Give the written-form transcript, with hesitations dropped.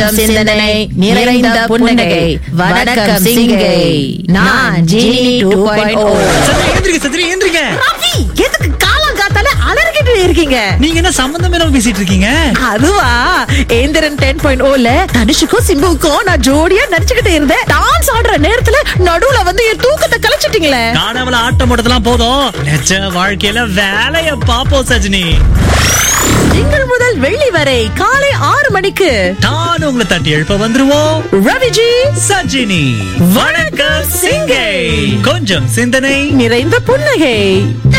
சிந்தனை நிறைந்த புன்னகை. வணக்கம் சிங்கை. நான் ஜீனி 2.0. ரவி, எதுக்கு காலங்காத்தால அலறிக்கிட்டு இருக்கீங்க? நீங்க என்ன சம்பந்தம் இல்லாம பேசிட்டு இருக்கீங்க? அதுவா, ஏந்திரன் 10.0ல தனுஷுக்கும் சிம்புவுக்கும் நான் ஜோடியா நடிச்சுக்கிட்டு இருந்தேன். டான்ஸ் ஆடுற நேரத்துல நடுவுல வந்து என் தூக்கத்தை கலைச்சிட்டீங்களே. காணவல ஆட்டம் போட்டதெல்லாம் போதும், நிஜ வாழ்க்கையில வேலைய பாப்போம் சஜினி. திங்கள் முதல் வெள்ளி வரை காலை 6 மணிக்கு நான் உங்களை தட்டி எழுப்ப வந்துருவோம். ரவிஜி, சஜினி, வணக்கம் சிங்கை. கொஞ்சம் சிந்தனை நிறைந்த புன்னகை.